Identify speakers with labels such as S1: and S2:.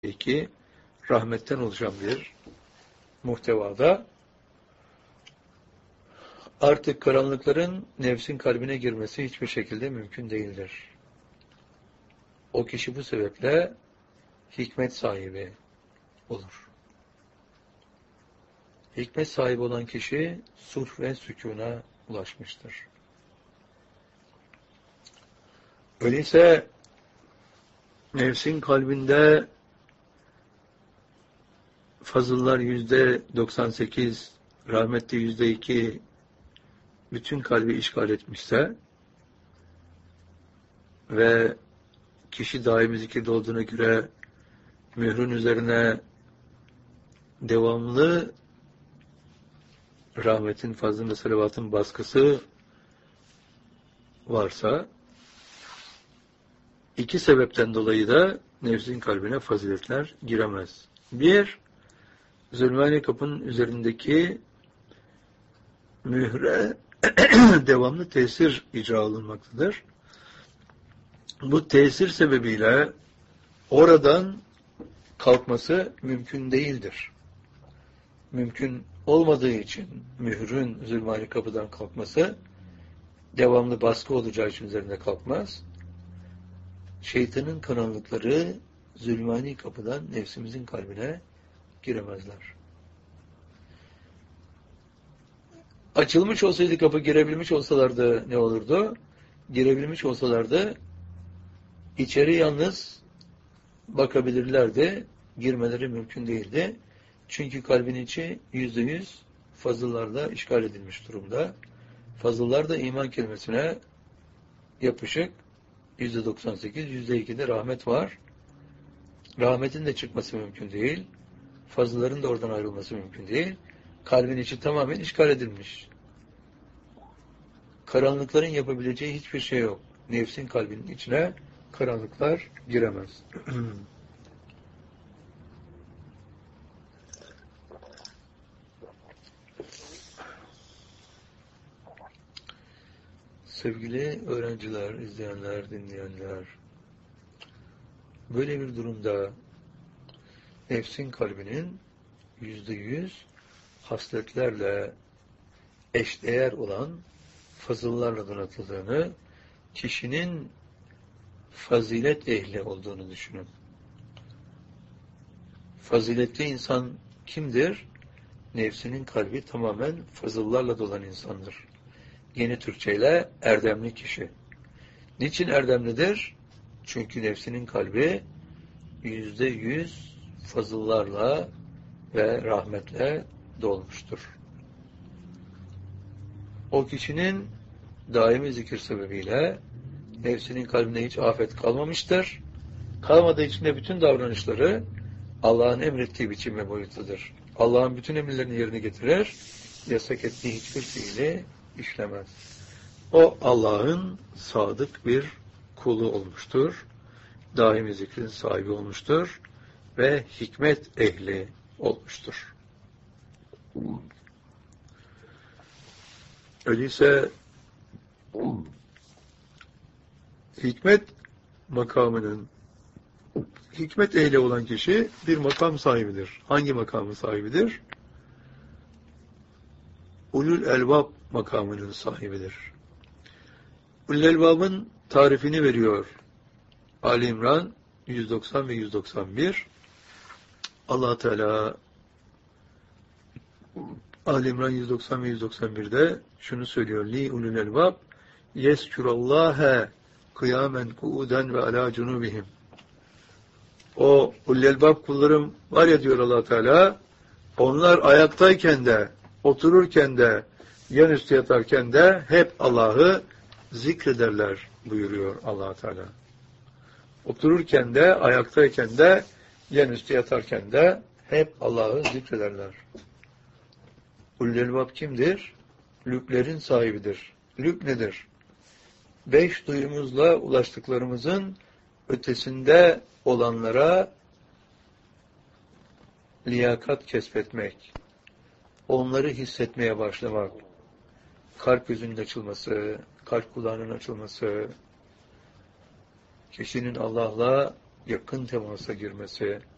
S1: ki rahmetten oluşan bir muhtevada artık karanlıkların nefsin kalbine girmesi hiçbir şekilde mümkün değildir. O kişi bu sebeple hikmet sahibi olur. Hikmet sahibi olan kişi sulh ve sükûna ulaşmıştır. Öyleyse nefsin kalbinde fazıllar %98, rahmetli %2 bütün kalbi işgal etmişse ve kişi daimi zikirde olduğuna göre mührün üzerine devamlı rahmetin, fazlın ve salavatın baskısı varsa iki sebepten dolayı da nefsin kalbine faziletler giremez. Bir, zulmani kapının üzerindeki mühre devamlı tesir icra olunmaktadır. Bu tesir sebebiyle oradan kalkması mümkün değildir. Mümkün olmadığı için mührün zulmani kapıdan kalkması devamlı baskı olacağı için üzerinde kalkmaz. Şeytanın karanlıkları zulmani kapıdan nefsimizin kalbine giremezler. Açılmış olsaydı kapı, girebilmiş olsalardı ne olurdu? Girebilmiş olsalardı içeri yalnız bakabilirlerdi. Girmeleri mümkün değildi. Çünkü kalbin içi %100 fazıllarla işgal edilmiş durumda. Fazıllar da iman kelimesine yapışık. %98, %2'de rahmet var. Rahmetin de çıkması mümkün değil. Fazılların da oradan ayrılması mümkün değil. Kalbin içi tamamen işgal edilmiş. Karanlıkların yapabileceği hiçbir şey yok. Nefsin kalbinin içine karanlıklar giremez. Sevgili öğrenciler, izleyenler, dinleyenler, böyle bir durumda nefsin kalbinin %100 hasletlerle eşdeğer olan fazıllarla donatıldığını, kişinin fazilet ehli olduğunu düşünün. Faziletli insan kimdir? Nefsinin kalbi tamamen fazıllarla dolan insandır. Yeni Türkçeyle erdemli kişi. Niçin erdemlidir? Çünkü nefsinin kalbi %100 fazıllarla ve rahmetle dolmuştur. O kişinin daimi zikir sebebiyle nefsinin kalbine hiç afet kalmamıştır. Kalmadığı için de bütün davranışları Allah'ın emrettiği biçim ve boyutudur. Allah'ın bütün emirlerini yerine getirir, yasak ettiği hiçbir fiili işlemez. O Allah'ın sadık bir kulu olmuştur. Daimi zikrin sahibi olmuştur ve hikmet ehli olmuştur. Öyleyse hikmet makamının hikmet ehli olan kişi bir makam sahibidir. Hangi makamın sahibidir? Ulul elbab makamının sahibidir. Ulul elbabın tarifini veriyor Ali İmran 190 ve 191. Allah Teala Ali İmran 190 ve 191'de şunu söylüyor. Li ulul elbab yezkurallâhe kıyamen kuuden ve alâ cunubihim. O ulul elbab kullarım var ya diyor Allah Teala, onlar ayaktayken de, otururken de, yan üstü yatarken de hep Allah'ı zikrederler buyuruyor Allah Teala. Otururken de, ayaktayken de, yan üstü yatarken de hep Allah'ı zikrederler. Ulul elbab kimdir? Lüblerin sahibidir. Lüb nedir? 5 duyumuzla ulaştıklarımızın ötesinde olanlara liyakat kesbetmek, onları hissetmeye başlamak, kalp gözünün açılması, kalp kulağının açılması, kişinin Allah'la yakın temasa girmesi,